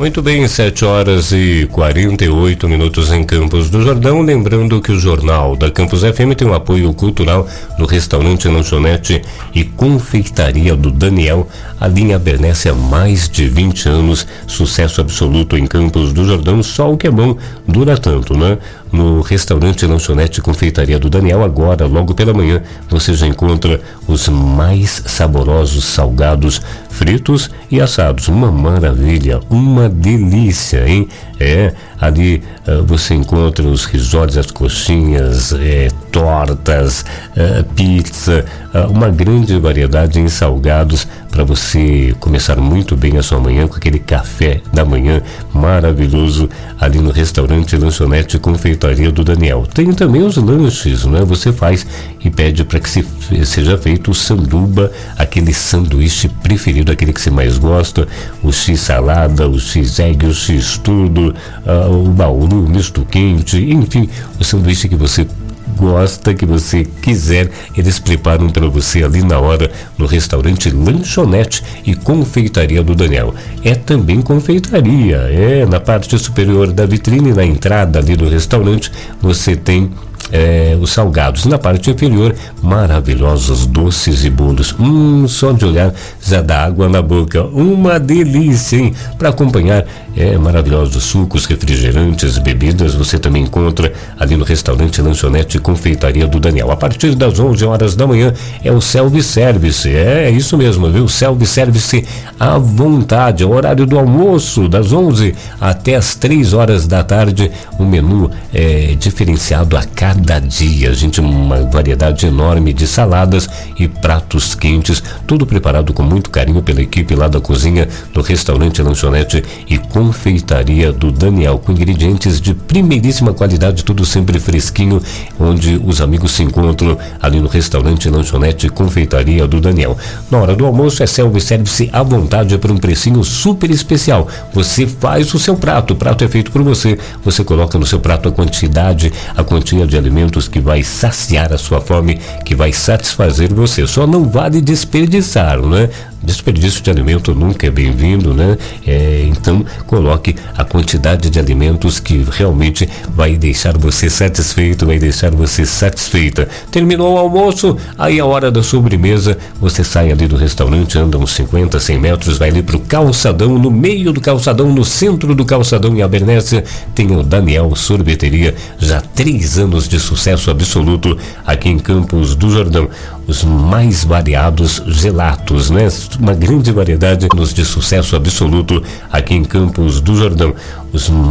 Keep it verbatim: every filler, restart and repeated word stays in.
Muito bem, sete horas e quarenta e oito minutos em Campos do Jordão. Lembrando que o Jornal da Campus F M tem um apoio cultural do restaurante, lanchonete e confeitaria do Daniel. A linha Bernese há mais de vinte anos, sucesso absoluto em Campos do Jordão. Só o que é bom dura tanto, né? No restaurante, lanchonete e confeitaria do Daniel, agora, logo pela manhã, você já encontra os mais saborosos salgados, fritos e assados. Uma maravilha, uma delícia, hein? É, ali uh, você encontra os risoles, as coxinhas, é, tortas, uh, pizza, uh, uma grande variedade em salgados para você começar muito bem a sua manhã com aquele café da manhã maravilhoso ali no restaurante, lanchonete e confeitaria do Daniel. Tem também os lanches, né? Você faz e pede para que se, seja feito o sanduba, aquele sanduíche preferido, aquele que você mais gosta, o x-salada, o x-egg, o x-tudo, uh, o bauru, o misto quente, enfim, o sanduíche que você gosta, que você quiser, eles preparam para você ali na hora no restaurante, lanchonete e confeitaria do Daniel. É também confeitaria, é na parte superior da vitrine, na entrada ali do restaurante, você tem É, os salgados. Na parte inferior, maravilhosos doces e bolos. Hum, só de olhar já dá água na boca. Uma delícia, hein? Para acompanhar, é, maravilhosos sucos, refrigerantes, bebidas, você também encontra ali no restaurante, lanchonete e confeitaria do Daniel. A partir das onze horas da manhã é o self-service. É, é isso mesmo, viu? Self-service à vontade. É o horário do almoço, das onze até as três horas da tarde. Um menu é, diferenciado a cada Cada dia, gente, uma variedade enorme de saladas e pratos quentes, tudo preparado com muito carinho pela equipe lá da cozinha do restaurante, lanchonete e confeitaria do Daniel, com ingredientes de primeiríssima qualidade, tudo sempre fresquinho, onde os amigos se encontram ali no restaurante, lanchonete e confeitaria do Daniel. Na hora do almoço é self-service à vontade, por um precinho super especial. Você faz o seu prato, o prato é feito por você, você coloca no seu prato a quantidade, a quantia de alimentos que vai saciar a sua fome, que vai satisfazer você. Só não vale desperdiçar, né? Desperdício de alimento nunca é bem-vindo, né? É, então, coloque a quantidade de alimentos que realmente vai deixar você satisfeito, vai deixar você satisfeita. Terminou o almoço, aí a hora da sobremesa, você sai ali do restaurante, anda uns cinquenta, cem metros, vai ali pro calçadão, no meio do calçadão, no centro do calçadão, em Abernéssia, tem o Daniel Sorveteria, já três anos de sucesso absoluto aqui em Campos do Jordão. Os mais variados gelatos, né? Uma grande variedade nos de sucesso absoluto aqui em Campos do Jordão. Os